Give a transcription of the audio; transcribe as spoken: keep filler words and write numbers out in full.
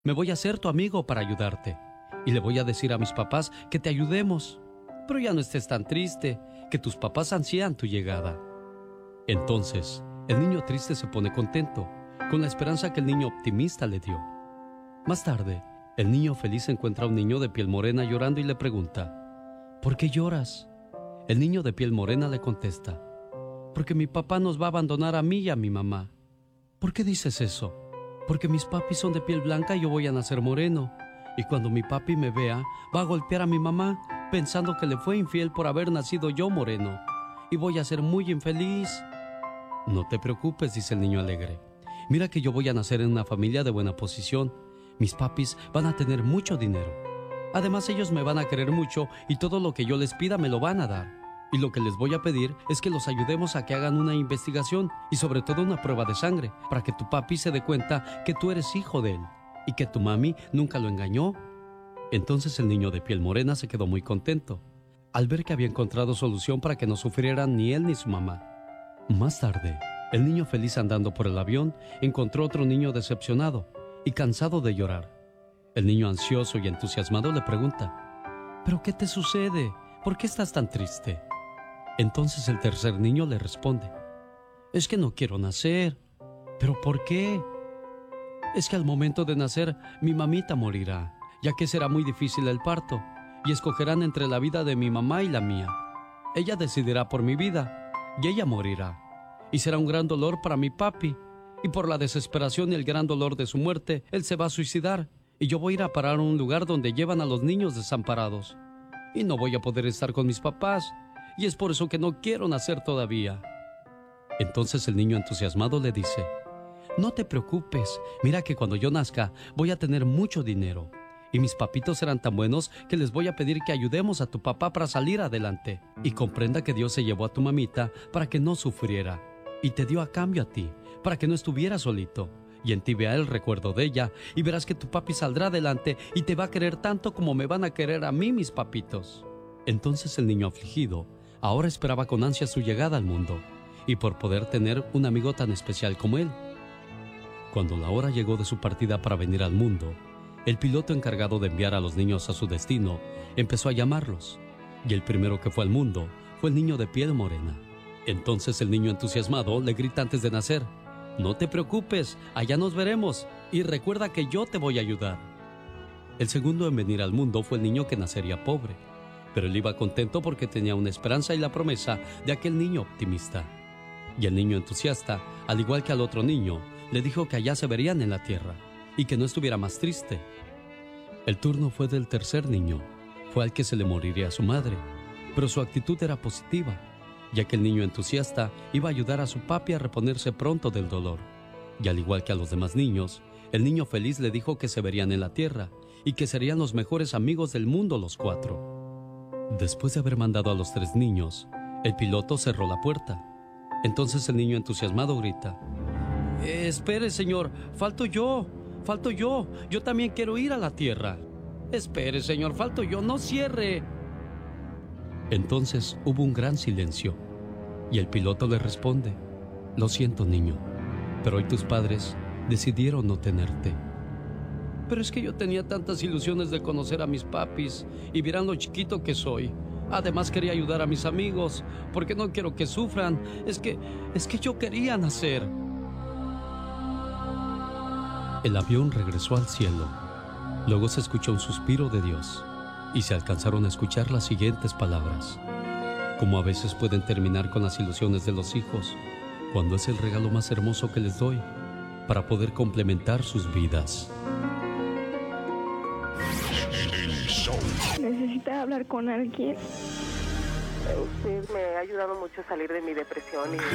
Me voy a hacer tu amigo para ayudarte. Y le voy a decir a mis papás que te ayudemos. Pero ya no estés tan triste, que tus papás ansían tu llegada. Entonces, el niño triste se pone contento, con la esperanza que el niño optimista le dio. Más tarde, el niño feliz encuentra a un niño de piel morena llorando y le pregunta: ¿por qué lloras? El niño de piel morena le contesta: porque mi papá nos va a abandonar a mí y a mi mamá. ¿Por qué dices eso? Porque mis papis son de piel blanca y yo voy a nacer moreno. Y cuando mi papi me vea, va a golpear a mi mamá, pensando que le fue infiel por haber nacido yo moreno. Y voy a ser muy infeliz. No te preocupes, dice el niño alegre. Mira que yo voy a nacer en una familia de buena posición. Mis papis van a tener mucho dinero. Además, ellos me van a querer mucho y todo lo que yo les pida me lo van a dar. Y lo que les voy a pedir es que los ayudemos a que hagan una investigación y sobre todo una prueba de sangre para que tu papi se dé cuenta que tú eres hijo de él y que tu mami nunca lo engañó. Entonces el niño de piel morena se quedó muy contento al ver que había encontrado solución para que no sufrieran ni él ni su mamá. Más tarde, el niño feliz andando por el avión encontró otro niño decepcionado y cansado de llorar. El niño ansioso y entusiasmado le pregunta: ¿pero qué te sucede? ¿Por qué estás tan triste? Entonces el tercer niño le responde: es que no quiero nacer. ¿Pero por qué? Es que al momento de nacer mi mamita morirá, ya que será muy difícil el parto, y escogerán entre la vida de mi mamá y la mía. Ella decidirá por mi vida, y ella morirá, y será un gran dolor para mi papi, y por la desesperación y el gran dolor de su muerte, él se va a suicidar, y yo voy a ir a parar a un lugar donde llevan a los niños desamparados, y no voy a poder estar con mis papás, y es por eso que no quiero nacer todavía. Entonces el niño entusiasmado le dice: no te preocupes, mira que cuando yo nazca voy a tener mucho dinero, y mis papitos serán tan buenos que les voy a pedir que ayudemos a tu papá para salir adelante, y comprenda que Dios se llevó a tu mamita para que no sufriera, y te dio a cambio a ti, para que no estuviera solito, y en ti vea el recuerdo de ella, y verás que tu papi saldrá adelante y te va a querer tanto como me van a querer a mí mis papitos. Entonces el niño afligido ahora esperaba con ansia su llegada al mundo, y por poder tener un amigo tan especial como él. Cuando la hora llegó de su partida para venir al mundo, el piloto encargado de enviar a los niños a su destino empezó a llamarlos, y el primero que fue al mundo fue el niño de piel morena. Entonces el niño entusiasmado le grita antes de nacer: no te preocupes, allá nos veremos, y recuerda que yo te voy a ayudar. El segundo en venir al mundo fue el niño que nacería pobre, pero él iba contento porque tenía una esperanza y la promesa de aquel niño optimista. Y el niño entusiasta, al igual que al otro niño, le dijo que allá se verían en la tierra y que no estuviera más triste. El turno fue del tercer niño, fue al que se le moriría su madre, pero su actitud era positiva, ya que el niño entusiasta iba a ayudar a su papi a reponerse pronto del dolor. Y al igual que a los demás niños, el niño feliz le dijo que se verían en la tierra y que serían los mejores amigos del mundo los cuatro. Después de haber mandado a los tres niños, el piloto cerró la puerta. Entonces el niño entusiasmado grita: eh, espere, señor, falto yo, falto yo, yo también quiero ir a la tierra. Espere, señor, falto yo, no cierre. Entonces hubo un gran silencio, y el piloto le responde: lo siento, niño, pero hoy tus padres decidieron no tenerte. Pero es que yo tenía tantas ilusiones de conocer a mis papis y vieran lo chiquito que soy. Además quería ayudar a mis amigos, porque no quiero que sufran. Es que, es que yo quería nacer. El avión regresó al cielo. Luego se escuchó un suspiro de Dios y se alcanzaron a escuchar las siguientes palabras: como a veces pueden terminar con las ilusiones de los hijos, cuando es el regalo más hermoso que les doy para poder complementar sus vidas. ¿Necesita hablar con alguien? Usted me ha ayudado mucho a salir de mi depresión y